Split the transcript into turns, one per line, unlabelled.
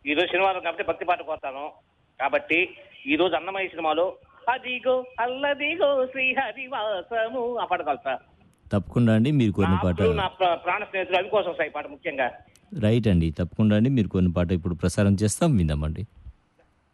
ఈ రోజు శనివారం కాబట్టి భక్తి పాట కోరుతాను. కాబట్టి ఈ రోజు అన్నమయ్య సినిమాలో అదిగో అల్లదిగో శ్రీహరివాసము ఆ పాట కలుస్తా.
తప్పకుండా అండి మీరు
నా
కొన్ని పాట
ఆప్తులు, నా ప్రాణ స్నేహితులు అవి కోసం వస్తాయి ఈ పాట ముఖ్యంగా.
రైట్ అండి, తప్పకుండా అండి మీరు కొన్ని పాట ఇప్పుడు ప్రసారం చేస్తాం, విందామండి.